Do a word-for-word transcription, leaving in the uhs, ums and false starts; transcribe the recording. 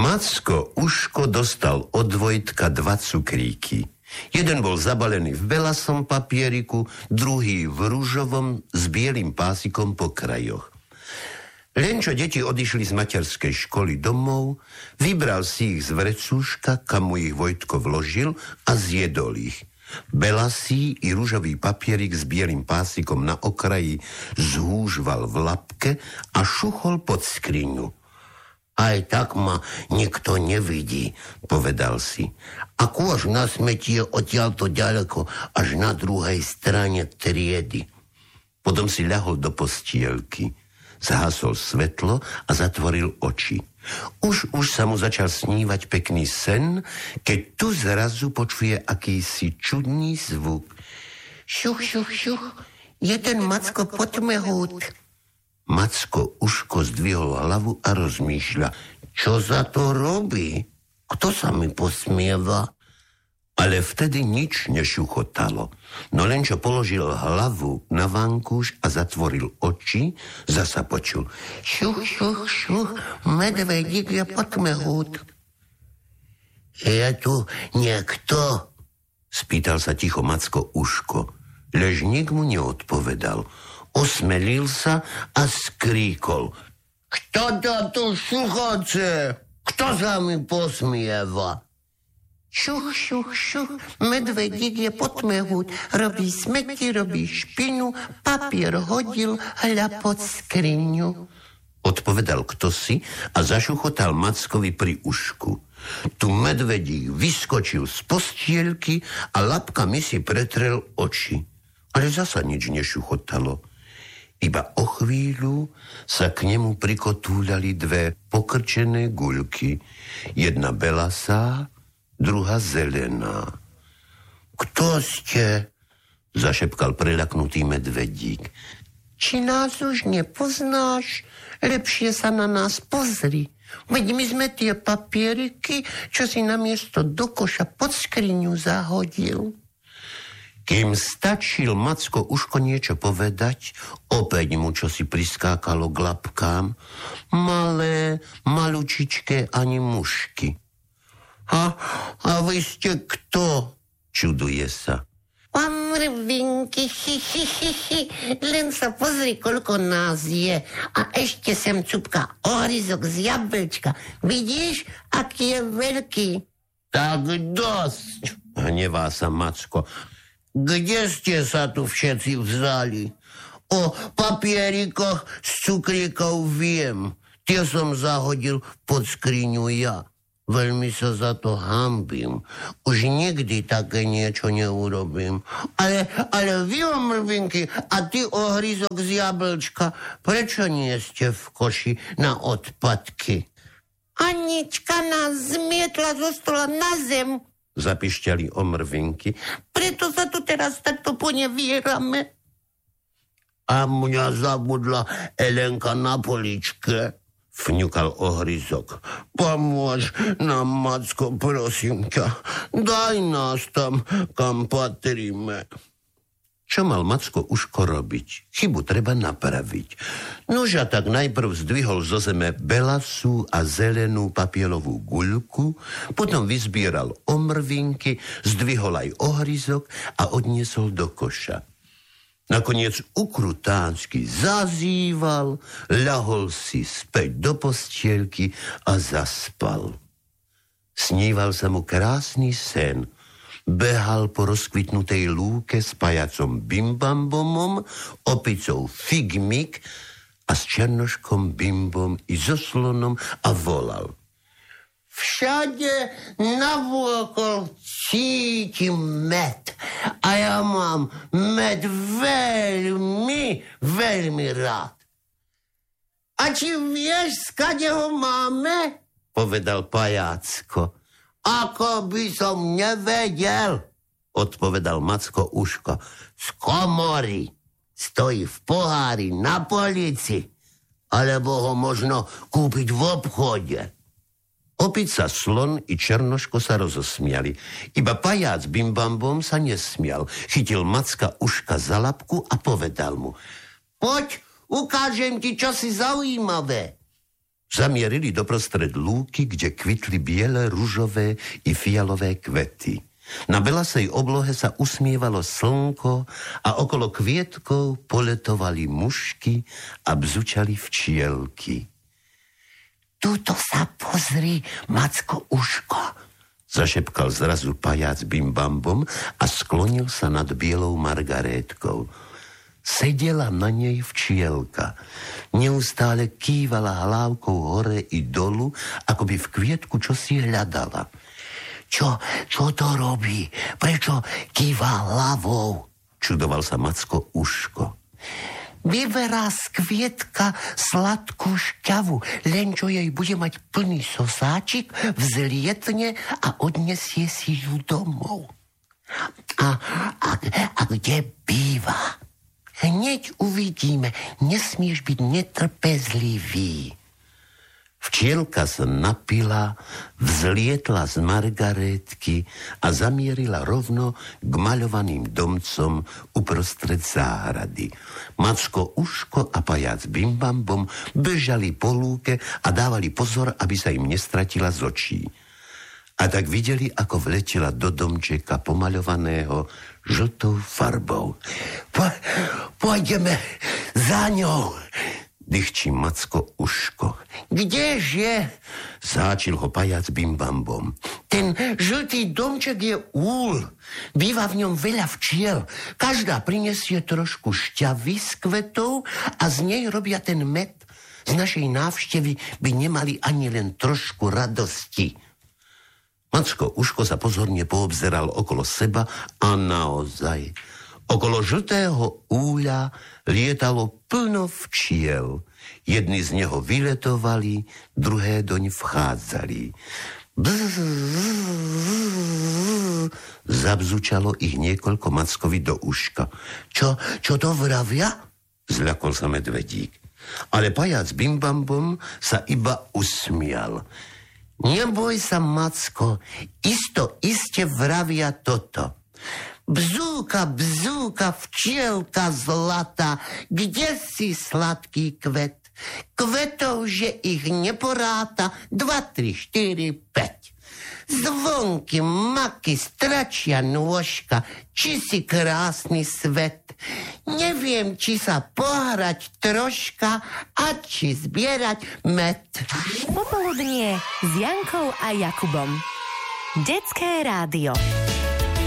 Macko Uško dostal od Vojtka dva cukríky. Jeden bol zabalený v belasom papieriku, druhý v ružovom s bielým pásikom po krajoch. Len čo deti odišli z materskej školy domov, vybral si ich z vrecúška, kam mu ich Vojtko vložil a zjedol ich. Belasý i ružový papierik s bielým pásikom na okraji zhúžval v lapke a šuchol pod skriňu. Aj tak ma nikto nevidí, povedal si. A kôž na smeti je odtiaľto ďaleko, až na druhej strane triedy. Potom si ľahol do postielky. Zhasol svetlo a zatvoril oči. Už, už sa mu začal snívať pekný sen, keď tu zrazu počuje akýsi čudný zvuk. Šuch, šuch, šuch, je ten Macko Potmehút. Macko Uško zdvihol hlavu a rozmýšľa, čo za to robí? Kto sa mi posmieva? Ale vtedy nič nešuchotalo. No len čo položil hlavu na vankúš a zatvoril oči, zasa počul. Šuch, šuch, šuch, medvedík je Potmehút. Je tu niekto? Spýtal sa ticho Macko Uško. Lež nik mu neodpovedal. Osmelil sa a skríkol. Kto to tu šuchoce? Kto sa mi posmieva? Šuch, šuch, šuch, medvedík je Potmehút. Robí smeti, robí špinu, papier hodil, hľa pod skriňu. Odpovedal kdosi a zašuchotal Mackovi pri ušku. Tu medvedík vyskočil z postielky a lapkami si pretrel oči. Ale zasa nič nešuchotalo. Iba o chvíľu sa k nemu prikotúľali dve pokrčené guľky. Jedna belasá, druhá zelená. Kto ste? Zašepkal preľaknutý medvedík. Či nás už nepoznáš? Lepšie sa na nás pozri. Veď my sme tie papieriky, čo si namiesto do koša pod skriňu zahodil. Kým stačil Macko Uško niečo povedať, opäť mu čosi priskákalo k lapkám. Malé, malučičké ani mušky. A, a vy ste kto? Čuduje sa. Omrvinky, hi, hi, hi, hi. Len sa pozri, koľko nás je. A ešte sem cupka ohryzok z jablčka. Vidíš, aký je veľký? Tak dosť, hnevá sa Macko. Kde ste sa tu všetci vzali? O papierikoch z cukríkov viem. Tie som zahodil pod skriňu ja. Veľmi sa za to hanbím. Už nikdy také niečo neurobím. Ale, ale vy, omrvinky, a ty, ohryzok z jablčka, prečo nie ste v koši na odpadky? Anička nás zmietla zo stola na zem, zapišťali omrvinky. Preto sa tu teraz takto ponevierame. A mňa zabudla Elenka na poličke, fňukal ohryzok. Pomôž nám, Macko, prosím ťa. Daj nás tam, kam patríme. Čo mal Macko Uško robiť? Chybu treba napraviť. Noža tak najprv zdvihol zo zeme belasú a zelenú papierovú guľku, potom vyzbieral omrvinky, zdvihol aj ohryzok a odniesol do koša. Nakoniec ukrutánsky zazýval, ľahol si späť do postielky a zaspal. Sníval sa mu krásny sen. Behal po rozkvitnutej lúke s pajacom Bimbambomom, opicou Figmik a s černoškom Bimbom i so slonom a volal. Všade navôkol cítim med a ja mám med veľmi, veľmi rád. A či vieš, skade ho máme? Povedal pajácko. Ako by som nevedel, odpovedal Macko Uško. Z komory stojí v pohári na polici, alebo ho možno kúpiť v obchode. Opica, slon i černoško sa rozosmiali. Iba pajác Bimbambom sa nesmial. Chytil Macka Uška za labku a povedal mu. Poď, ukážem ti čosi zaujímavé. Zamierili doprostred lúky, kde kvitli biele, ružové i fialové kvety. Na belasej oblohe sa usmievalo slnko a okolo kvietkov poletovali mušky a bzučali včielky. Tuto sa pozri, Macko Uško, zašepkal zrazu pajac Bimbambom a sklonil sa nad bielou margarétkou. Sedela na nej včielka. Neustále kývala hlávkou hore i dolu, ako by v kvietku čosi hľadala. Čo, čo to robí? Prečo kýva hlavou? Čudoval sa Macko Uško. Vyberá z kvietka sladkú šťavu, len čo jej bude mať plný sosáčik, vzlietne a odnesie si ju domov. A, a, a kde býva? Hneď uvidíme, nesmieš byť netrpezlivý. Včielka sa napila, vzlietla z margarétky a zamierila rovno k maľovaným domcom uprostred záhrady. Macko Uško a pajac Bimbambom bežali po lúke a dávali pozor, aby sa im nestratila z očí. A tak videli, ako vletela do domčeka pomaľovaného žltou farbou. Po- pôjdeme za ňou, dychčí Macko Uško. Kdeže? Záčil ho pajac Bimbambom. Ten žltý domček je úl. Býva v ňom veľa včiel. Každá prinesie trošku šťavy z kvetov a z nej robia ten med. Z našej návštevy by nemali ani len trošku radosti. Macko Uško sa pozorne poobzeral okolo seba a naozaj okolo žltého úľa lietalo plno včiel. Jedni z neho vyletovali, druhé doň vchádzali. Bzz, zabzučalo ich niekoľko Mackovi do uška. Čo, čo to vravia? Zľakol sa medvedík. Ale pajac Bimbambom sa iba usmial. Neboj sa, Macko, isto iste vravia toto. Bzúka, bzúka, včielka zlata, kde si sladký kvet? Kvetov, že ich neporáta, dva, tri, štyri, päť. Zvonky, maky, stračia nôžka, či si krásny svet. Neviem, či sa pohrať troška a či zbierať med. Popoludnie s Jankou a Jakubom. Detské rádio.